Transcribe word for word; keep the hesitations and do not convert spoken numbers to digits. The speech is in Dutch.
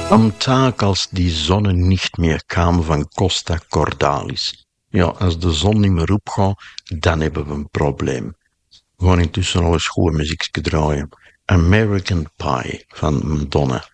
Am Tag, als die Sonne nicht meer kwam van Costa Cordalis. Ja, als de zon niet meer opgaat, dan hebben we een probleem. We gaan intussen al eens goede muziek draaien. American Pie van Madonna.